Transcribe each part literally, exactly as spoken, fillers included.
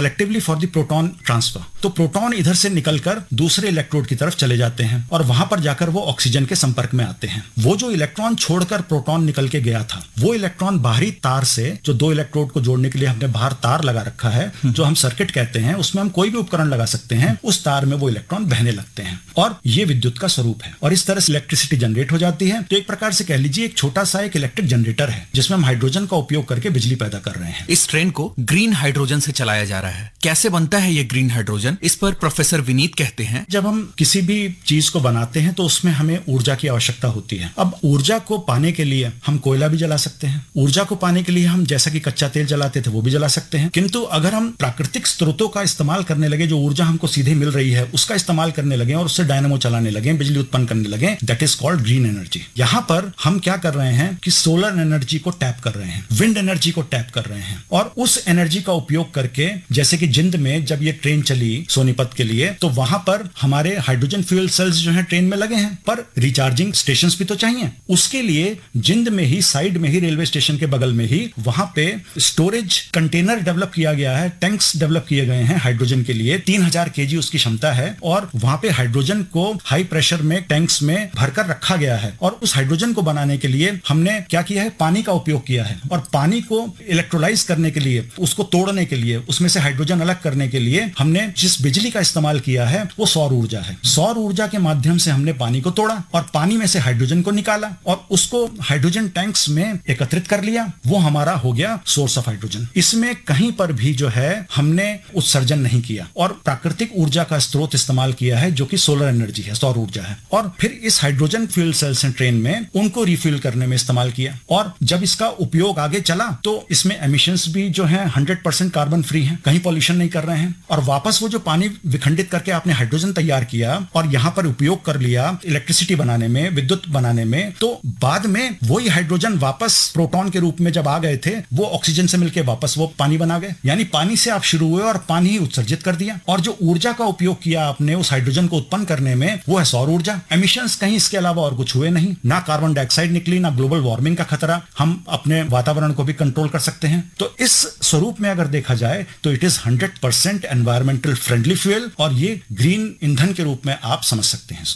Selectively for the proton transfer. तो proton इधर से निकलकर दूसरे इलेक्ट्रोड की तरफ चले जाते हैं और वहां पर जाकर वो ऑक्सीजन के संपर्क में आते हैं। वो जो इलेक्ट्रॉन छोड़कर प्रोटॉन निकल के गया था, वो इलेक्ट्रॉन बाहरी तार से, जो दो इलेक्ट्रोड को जोड़ने के लिए हमने बाहर तार लगा रखा है, जो हम सर्किट कहते हैं, उसमें हम कोई भी उपकरण लगा सकते हैं, उस तार में वो इलेक्ट्रॉन बहने लगते हैं और ये विद्युत का स्वरूप है और इस तरह से इलेक्ट्रिसिटी जनरेट हो जाती है। तो एक प्रकार से कह लीजिए एक छोटा सा एक इलेक्ट्रिक जनरेटर है जिसमें हम हाइड्रोजन का उपयोग करके बिजली पैदा कर रहे हैं। इस ट्रेन को ग्रीन हाइड्रोजन से चलाया जा रहा है। कैसे बनता है ये ग्रीन हाइड्रोजन, इस पर प्रोफेसर विनीत कहते हैं, जब हम किसी भी चीज को बनाते हैं तो उसमें हमें ऊर्जा की आवश्यकता होती है। अब ऊर्जा को पाने के लिए हम कोयला भी जला सकते हैं, ऊर्जा को पाने के लिए हम जैसा कि कच्चा तेल जलाते थे वो भी जला सकते हैं, किंतु अगर हम प्राकृतिक स्रोतों का इस्तेमाल करने लगे, जो ऊर्जा हमको सीधे मिल रही है उसका इस्तेमाल करने लगे और उससे डायनामो चलाने लगे, बिजली उत्पन्न करने लगे, that is called green energy. यहाँ पर हम क्या कर रहे हैं कि सोलर एनर्जी को टैप कर रहे हैं, विंड एनर्जी को टैप कर रहे हैं और उस एनर्जी का उपयोग करके, जैसे कि जिंद में जब ये ट्रेन चली सोनीपत के लिए, तो वहां पर हमारे हाइड्रोजन फ्यूल सेल्स जो हैं ट्रेन में लगे हैं, पर रिचार्जिंग स्टेशंस भी तो चाहिए। उसके लिए जिंद में ही, साइड में ही, रेलवे स्टेशन के बगल में ही, वहां पे स्टोरेज कंटेनर डेवलप किया गया है, टैंक्स डेवलप किए गए हैं हाइड्रोजन के लिए। तीन हजार केजी उसकी क्षमता है और वहां पे हाइड्रोजन को हाई प्रेशर में टैंक्स में भरकर रखा गया है और उस हाइड्रोजन को बनाने के लिए हमने क्या किया है, पानी का उपयोग किया है और पानी को इलेक्ट्रोलाइज करने के लिए, उसको तोड़ने के लिए, उसमें से हाइड्रोजन अलग करने के लिए हमने जिस बिजली का इस्तेमाल किया है वो सौर ऊर्जा है। सौर ऊर्जा के माध्यम से हमने पानी को तोड़ा और पानी में से हाइड्रोजन को निकाला और उसको हाइड्रोजन टैंक्स में एकत्रित कर लिया, वो हमारा हो गया सोर्स ऑफ हाइड्रोजन। इसमें कहीं पर भी जो है हमने उत्सर्जन नहीं किया और प्राकृतिक ऊर्जा का स्रोत इस्तेमाल किया है जो कि सोलर एनर्जी है, सौर ऊर्जा है। और फिर इस हाइड्रोजन फ्यूल सेल्स हैं ट्रेन में, उनको रिफ्यूल करने में इस्तेमाल किया और जब इसका उपयोग आगे चला तो इसमें एमिशंस भी जो है हंड्रेड परसेंट कार्बन फ्री है, कहीं पॉल्यूशन नहीं कर रहे हैं और वापस वो जो पानी विखंडित करके आपने हाइड्रोजन तैयार किया और यहां पर उपयोग कर लिया इलेक्ट्रिसिटी बनाने में, विद्युत बनाने में, तो बाद में वही हाइड्रोजन वापस प्रोटॉन के रूप में जब आ गए थे, वो ऑक्सीजन से मिलकर वापस वो पानी बना गए। यानी पानी से आप शुरू हुए और पानी ही उत्सर्जित कर दिया और जो ऊर्जा का उपयोग किया आपने उस हाइड्रोजन को उत्पन्न करने में, वो है सौर ऊर्जा। एमिशंस कहीं इसके अलावा और कुछ हुए नहीं, ना कार्बन डाइऑक्साइड निकली, ना ग्लोबल वार्मिंग का खतरा, हम अपने वातावरण को भी कंट्रोल कर सकते हैं। तो इस स्वरूप में अगर देखा जाए तो it is hundred percent environmental friendly fuel और ये ग्रीन ईंधन के रूप में आप समझ सकते हैं।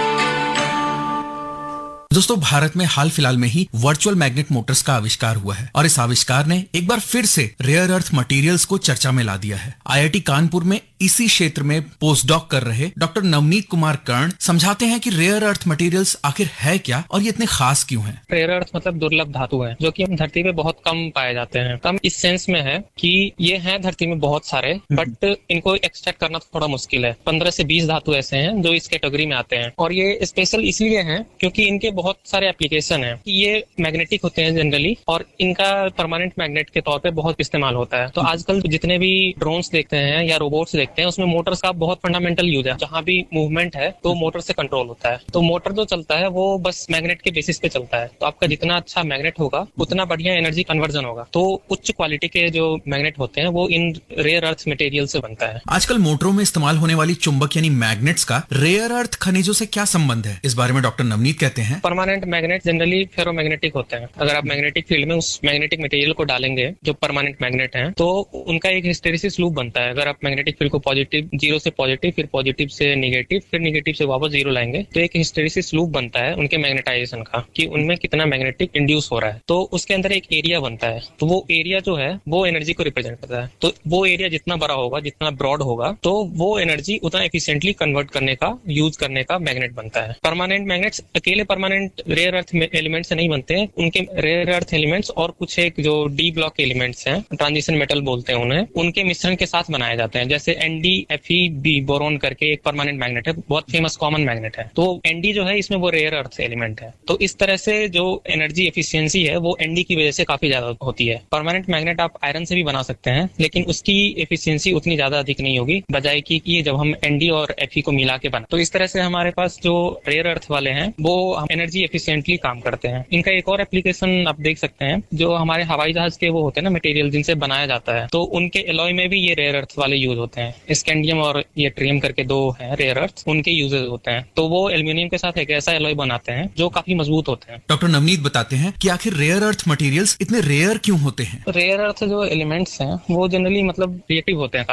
दोस्तों, भारत में हाल फिलहाल में ही वर्चुअल मैग्नेट मोटर्स का आविष्कार हुआ है और इस आविष्कार ने एक बार फिर से रेयर अर्थ मटेरियल्स को चर्चा में ला दिया है। आईआईटी कानपुर में इसी क्षेत्र में पोस्ट डॉक कर रहे डॉक्टर नवनीत कुमार कर्ण समझाते हैं कि रेयर अर्थ मटेरियल्स आखिर है क्या और ये इतने खास क्यों हैं। रेयर अर्थ मतलब दुर्लभ धातु है जो कि हम धरती पे बहुत कम पाए जाते हैं। कम इस सेंस में है कि ये हैं धरती में बहुत सारे, बट इनको एक्सट्रैक्ट करना थोड़ा मुश्किल है। पंद्रह से बीस धातु ऐसे हैं जो इस कैटेगरी में आते हैं और ये स्पेशल इसलिए हैं क्योंकि इनके बहुत सारे एप्लीकेशन है। ये मैग्नेटिक होते हैं जनरली और इनका परमानेंट मैग्नेट के तौर पे बहुत इस्तेमाल होता है। तो आजकल जितने भी ड्रोन्स देखते हैं या रोबोट्स देखते हैं उसमें मोटर्स का बहुत फंडामेंटल यूज है। जहां भी मूवमेंट है तो मोटर से कंट्रोल होता है। तो मोटर जो चलता है वो बस मैग्नेट के बेसिस पे चलता है। तो आपका जितना अच्छा मैग्नेट होगा उतना बढ़िया एनर्जी कन्वर्जन होगा। तो उच्च क्वालिटी के जो मैग्नेट होते हैं वो इन रेयर अर्थ मटेरियल से बनता है। आजकल मोटरों में इस्तेमाल होने वाली चुंबक यानी मैग्नेट्स का रेयर अर्थ खनिजों से क्या संबंध है, इस बारे में डॉक्टर नवनीत कहते हैं। परमानेंट मैग्नेट जनरली फेरोमैग्नेटिक होते हैं। अगर आप मैग्नेटिक फील्ड में उस मैग्नेटिक मटेरियल को डालेंगे जो परमानेंट मैग्नेट है तो उनका एक हिस्टेरिसिस लूप बनता है। अगर आप मैग्नेटिक फील्ड को पॉजिटिव, जीरो से पॉजिटिव, फिर पॉजिटिव से नेगेटिव, फिर नेगेटिव से वापस जीरो लाएंगे तो एक हिस्टेरिसिस लूप बनता है उनके मैग्नेटाइजेशन का कि उनमें कितना मैग्नेटिक इंड्यूस हो रहा है। तो उसके अंदर एक एरिया बनता है। तो वो एरिया जो है वो एनर्जी को रिप्रेजेंट करता है। तो वो एरिया जितना बड़ा होगा, जितना ब्रॉड होगा, तो वो एनर्जी उतना एफिशिएंटली कन्वर्ट करने का, यूज करने का मैग्नेट बनता है। परमानेंट मैग्नेट्स अकेले परमानेंट रेयर अर्थ एलिमेंट से नहीं बनते हैं। उनके रेयर अर्थ एलिमेंट्स और कुछ एक जो डी ब्लॉक एलिमेंट्स हैं, ट्रांजिशन मेटल बोलते हैं उन्हें, उनके मिश्रण के साथ बनाए जाते हैं। जैसे N D F E B boron करके एक परमानेंट मैग्नेट है, बहुत फेमस कॉमन मैग्नेट है। तो एन डी जो है इसमें वो रेयर अर्थ एलिमेंट है। तो इस तरह से जो एनर्जी एफिशिएंसी है वो एन डी की वजह से काफी ज्यादा होती है। परमानेंट मैग्नेट आप आयरन से भी बना सकते हैं लेकिन उसकी एफिशिएंसी उतनी ज्यादा अधिक नहीं होगी बजाय की कि जब हम एन डी और एफ ई को मिला के बना। तो इस तरह से हमारे पास जो रेयर अर्थ वाले हैं वो एनर्जी एफिशिएंटली काम करते हैं। इनका एक और एप्लीकेशन आप देख सकते हैं, जो हमारे हवाई जहाज के वो होते हैं ना मटेरियल जिनसे बनाया जाता है, तो उनके एलॉय में भी ये रेयर अर्थ वाले यूज होते हैं। स्कैंडियम और ये ट्रियम करके दो हैं रेयर अर्थ, उनके यूजेस होते हैं। तो वो एल्यूमिनियम के साथ एक ऐसा एलॉय बनाते हैं जो काफी मजबूत होते हैं। डॉक्टर नवनीत बताते हैं कि आखिर रेयर अर्थ मटेरियल्स इतने रेयर क्यों होते हैं। रेयर अर्थ जो एलिमेंट्स हैं वो जनरली मतलब रिएक्टिव होते हैं